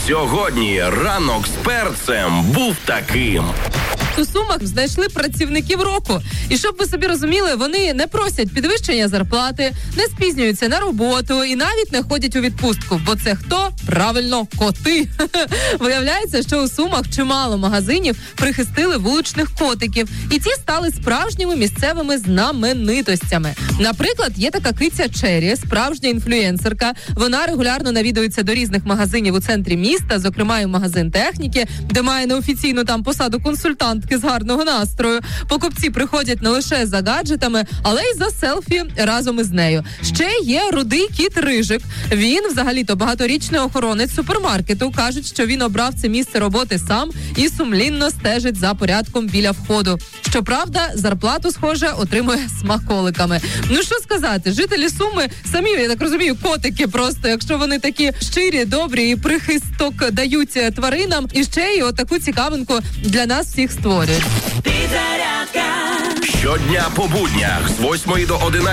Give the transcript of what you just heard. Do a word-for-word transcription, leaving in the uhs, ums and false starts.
Сьогодні ранок з перцем був таким. У Сумах знайшли працівників року. І щоб ви собі розуміли, вони не просять підвищення зарплати, не спізнюються на роботу і навіть не ходять у відпустку. Бо це хто? Правильно, коти. Виявляється, що у Сумах чимало магазинів прихистили вуличних котиків. І ті стали справжніми місцевими знаменитостями. Наприклад, є така киця Чері, справжня інфлюенсерка. Вона регулярно навідується до різних магазинів у центрі міста, зокрема і в магазин техніки, де має неофіційну там посаду консультантки з гарного настрою. Покупці приходять не лише за гаджетами, але й за селфі разом із нею. Ще є рудий кіт Рижик. Він взагалі-то багаторічний охоронець супермаркету. Кажуть, що він обрав це місце роботи сам і сумлінно стежить за порядком біля входу. Щоправда, зарплату, схоже, отримує смаколиками. Ну що сказати, жителі Суми самі, я так розумію, котики просто, якщо вони такі щирі, добрі і прихисток дають тваринам, і ще й отаку цікавинку для нас всіх створюють. Щодня по буднях з восьмої до одинадцятої